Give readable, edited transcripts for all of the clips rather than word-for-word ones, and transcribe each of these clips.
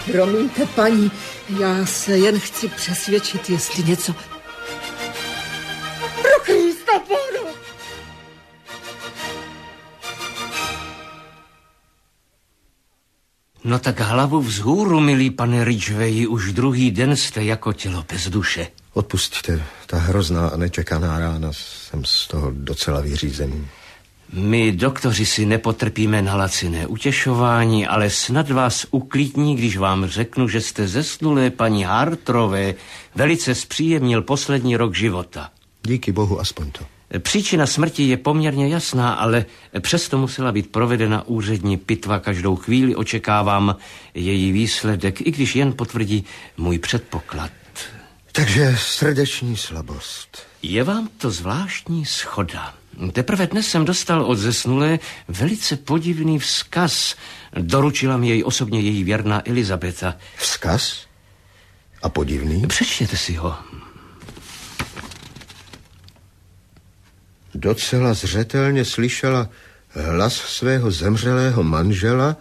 Promiňte, paní, já se jen chci přesvědčit, jestli něco... Pro Krista, Pána! No tak hlavu vzhůru, milý pane Ridgway, už druhý den jste jako tělo bez duše. Odpustíte, ta hrozná a nečekaná rána, jsem z toho docela vyřízený. My, doktoři, si nepotrpíme na laciné utěšování, ale snad vás uklidní, když vám řeknu, že jste zesnulé paní Hartrové velice zpříjemnil poslední rok života. Díky bohu, aspoň to. Příčina smrti je poměrně jasná, ale přesto musela být provedena úřední pitva. Každou chvíli očekávám její výsledek, i když jen potvrdí můj předpoklad. Takže srdeční slabost. Je vám to zvláštní schoda. Teprve dnes jsem dostal od zesnulé velice podivný vzkaz. Doručila mi jej osobně její věrná Elizabeta. Vzkaz? A podivný? Přečtěte si ho. Docela zřetelně slyšela hlas svého zemřelého manžela.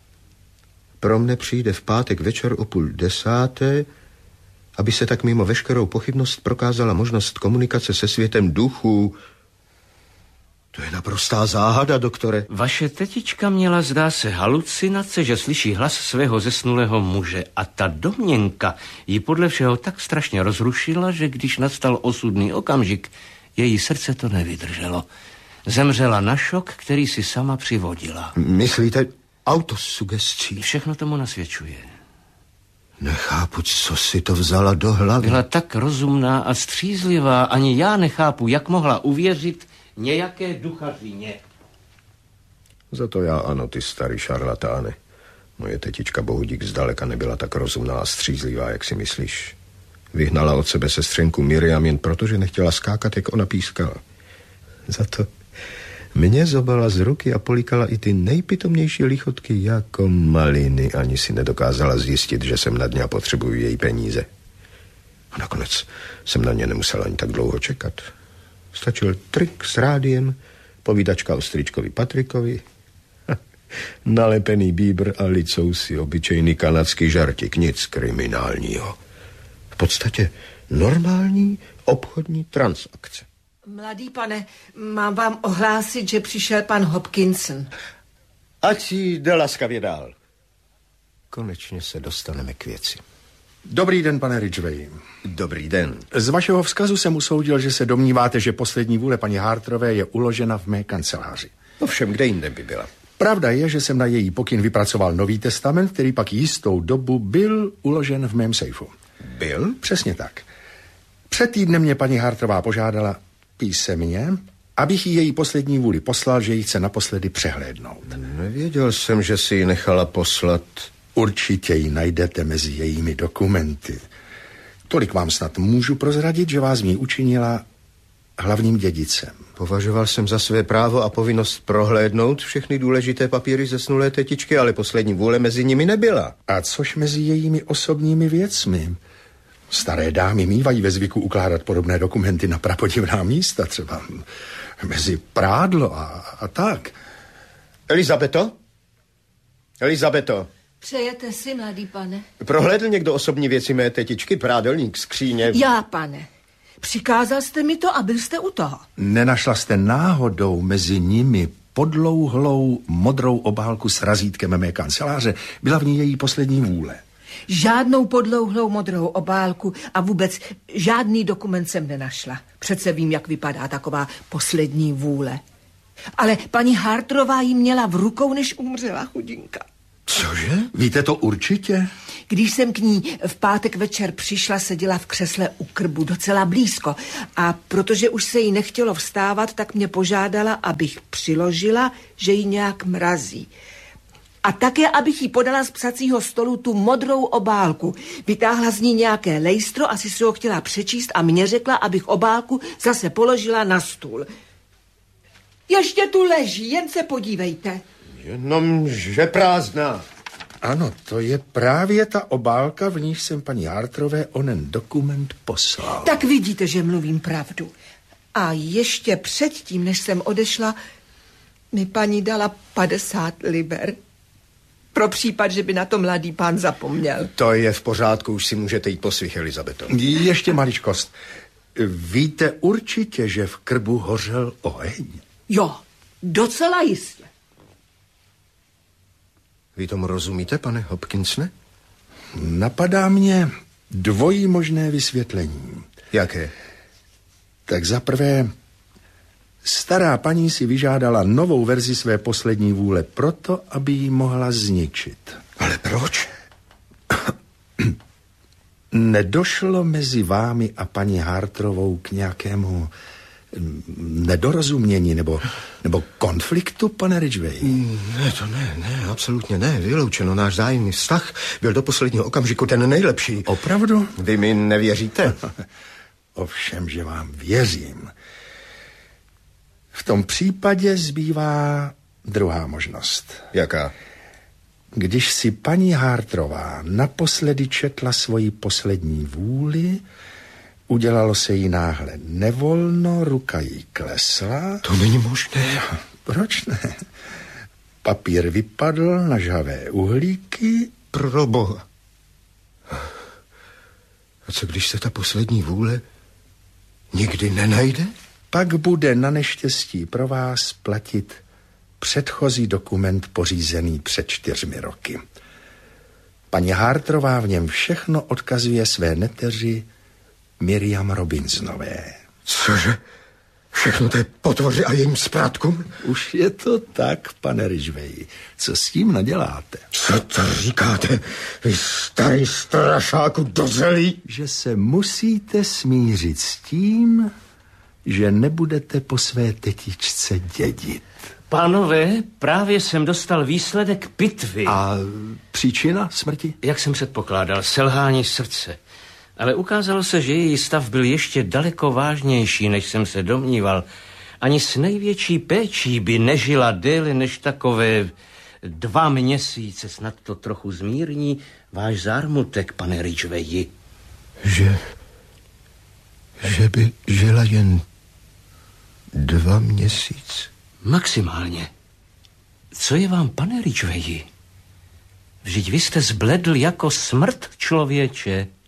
Pro mne přijde v pátek večer o 9:30, aby se tak mimo veškerou pochybnost prokázala možnost komunikace se světem duchů. To je naprostá záhada, doktore. Vaše tetička měla, zdá se, halucinace, že slyší hlas svého zesnulého muže a ta domněnka ji podle všeho tak strašně rozrušila, že když nastal osudný okamžik, její srdce to nevydrželo. Zemřela na šok, který si sama přivodila. Myslíte autosugestí? Všechno tomu nasvědčuje. Nechápu, co si to vzala do hlavy. Byla tak rozumná a střízlivá, ani já nechápu, jak mohla uvěřit nějaké duchařině. Za to já ano, ty starý šarlatáne. Moje tetička bohudík zdaleka nebyla tak rozumná a střízlivá, jak si myslíš. Vyhnala od sebe sestřenku Miriam jen proto, že nechtěla skákat, jak ona pískala. Za to mě zobala z ruky a políkala i ty nejpitomnější lichotky jako maliny. Ani si nedokázala zjistit, že jsem na dně a potřebuju její peníze. A nakonec jsem na ně nemusela ani tak dlouho čekat. Stačil trik s rádiem, povídačka o strýčkovi Patrikovi, nalepený bíbr a licousi, obyčejný kanadský žartik, nic kriminálního. V podstatě normální obchodní transakce. Mladý pane, mám vám ohlásit, že přišel pan Hopkinson. Ať si jde laskavě dál. Konečně se dostaneme k věci. Dobrý den, pane Ridgway. Dobrý den. Z vašeho vzkazu jsem usoudil, že se domníváte, že poslední vůle paní Hartrové je uložena v mé kanceláři. Ovšem, kde jinde by byla? Pravda je, že jsem na její pokyn vypracoval Nový testament, který pak jistou dobu byl uložen v mém sejfu. Byl? Přesně tak. Před týdnem mě paní Hartrová požádala písemně, abych jí její poslední vůli poslal, že ji chce naposledy přehlédnout. Nevěděl jsem, že si ji nechala poslat. Určitě ji najdete mezi jejími dokumenty. Tolik vám snad můžu prozradit, že vás v ní učinila hlavním dědicem. Považoval jsem za své právo a povinnost prohlédnout všechny důležité papíry zesnulé tetičky, ale poslední vůle mezi nimi nebyla. A což mezi jejími osobními věcmi? Staré dámy mívají ve zvyku ukládat podobné dokumenty na prapodivná místa, třeba mezi prádlo a tak. Elizabeto. Přejete si, mladý pane? Prohlédl někdo osobní věci mé tetičky, prádelník, skříně? Já, pane. Přikázal jste mi to a byl jste u toho. Nenašla jste náhodou mezi nimi podlouhlou modrou obálku s razítkem mé kanceláře? Byla v ní její poslední vůle. Žádnou podlouhlou modrou obálku a vůbec žádný dokument jsem nenašla. Přece vím, jak vypadá taková poslední vůle. Ale paní Hartrová ji měla v rukou, než umřela, chudinka. Cože? Víte to určitě? Když jsem k ní v pátek večer přišla, seděla v křesle u krbu docela blízko. A protože už se jí nechtělo vstávat, tak mě požádala, abych přiložila, že ji nějak mrazí. A také, abych jí podala z psacího stolu tu modrou obálku. Vytáhla z ní nějaké lejstro, asi si ho chtěla přečíst a mě řekla, abych obálku zase položila na stůl. Ještě tu leží, jen se podívejte. Jenom, že prázdná. Ano, to je právě ta obálka, v níž jsem paní Hartrové onen dokument poslal. Tak vidíte, že mluvím pravdu. A ještě předtím, než jsem odešla, mi paní dala 50 liber. Pro případ, že by na to mladý pán zapomněl. To je v pořádku, už si můžete jít po svých, Elizabeto. Ještě maličkost. Víte určitě, že v krbu hořel oheň? Jo, docela jistě. Vy tomu rozumíte, pane Hopkinsne? Napadá mě dvojí možné vysvětlení. Jaké? Tak zaprvé, stará paní si vyžádala novou verzi své poslední vůle proto, aby ji mohla zničit. Ale proč? Nedošlo mezi vámi a paní Hartrovou k nějakému nedorozumění nebo konfliktu, pane Ridgway? Ne, to ne, absolutně ne, vyloučeno. Náš zájemný vztah byl do posledního okamžiku ten nejlepší. Opravdu? Vy mi nevěříte? Ovšem, že vám věřím. V tom případě zbývá druhá možnost. Jaká? Když si paní Hartrová naposledy četla svoji poslední vůli, udělalo se jí náhle nevolno, ruka jí klesla. To není možné. Proč ne? Papír vypadl na žhavé uhlíky. Proboha. A co když se ta poslední vůle nikdy nenajde? Pak bude na neštěstí pro vás platit předchozí dokument pořízený před 4 roky. Paní Hartrová v něm všechno odkazuje své neteři Miriam Robinsonové. Cože? Všechno té potvoři a jejím sprátkům? Už je to tak, pane Ridgway. Co s tím naděláte? Co to říkáte, vy starý strašáku dozelí? Že se musíte smířit s tím, že nebudete po své tetičce dědit. Pánové, právě jsem dostal výsledek pitvy. A příčina smrti? Jak jsem předpokládal, selhání srdce. Ale ukázalo se, že její stav byl ještě daleko vážnější, než jsem se domníval. Ani s největší péčí by nežila déle než takové 2 měsíce. Snad to trochu zmírní váš zármutek, pane Ridgwayi. Že by žila jen 2 měsíce? Maximálně. Co je vám, pane Ridgwayi? Vždyť vy jste zbledl jako smrt, člověče.